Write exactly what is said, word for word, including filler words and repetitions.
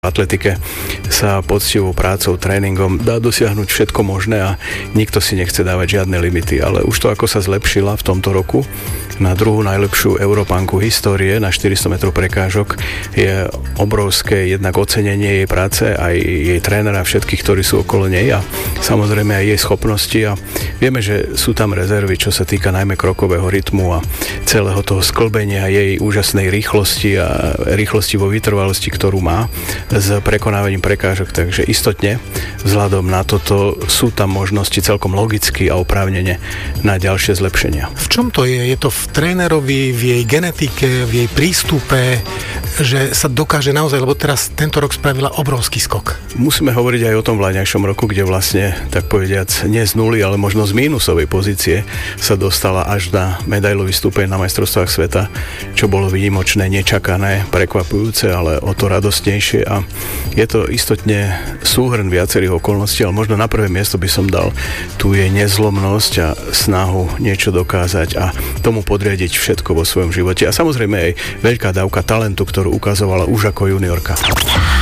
V atletike sa poctivou prácou, tréningom dá dosiahnuť všetko možné a nikto si nechce dávať žiadne limity, ale už to, ako sa zlepšila v tomto roku na druhú najlepšiu Európanku histórie na štyristo metrov prekážok, je obrovské jednak ocenenie jej práce, aj jej trénera, všetkých, ktorí sú okolo nej a samozrejme aj jej schopnosti a vieme, že sú tam rezervy, čo sa týka najmä krokového rytmu a celého toho sklbenia jej úžasnej rýchlosti a rýchlosti vo vytrvalosti, ktorú má s prekonávaním prekážok, takže istotne vzhľadom na toto sú tam možnosti celkom logicky a oprávnene na ďalšie zlepšenia. V čom to je? Je to v trénerovi, v jej genetike, v jej prístupe, že sa dokáže naozaj, lebo teraz tento rok spravila obrovský skok. Musíme hovoriť aj o tom vlaňajšom roku, kde vlastne, tak povediac, nie z nuly, ale možno z mínusovej pozície sa dostala až na medailový stupeň na majstrovstvách sveta, čo bolo výnimočné, nečakané, prekvapujúce, ale o to radostnejšie a je to istotne súhrn viacerých okolností, ale možno na prvé miesto by som dal tu jej nezlomnosť a snahu niečo dokázať a tomu podriadiť všetko vo svojom živote a samozrejme aj veľká dávka talentu, ktorú ukazovala už ako juniorka.